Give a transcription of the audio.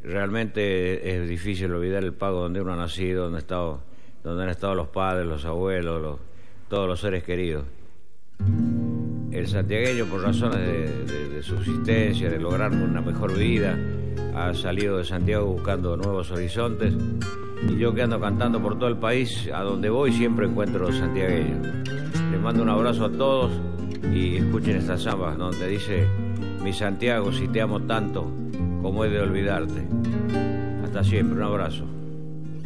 Realmente es difícil olvidar el pago donde uno ha nacido, donde han estado los padres, los abuelos, todos los seres queridos. El santiagueño, por razones de subsistencia, de lograr una mejor vida, ha salido de Santiago buscando nuevos horizontes. Y yo que ando cantando por todo el país, a donde voy siempre encuentro los santiagueños. Les mando un abrazo a todos y escuchen esta samba donde dice: mi Santiago, si te amo tanto, ¿cómo he de olvidarte? Hasta siempre, un abrazo.